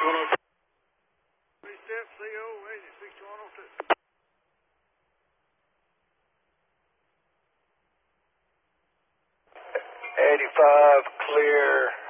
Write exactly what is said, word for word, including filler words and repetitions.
Three step C O, agent sixty-one oh two. eighty-five, clear.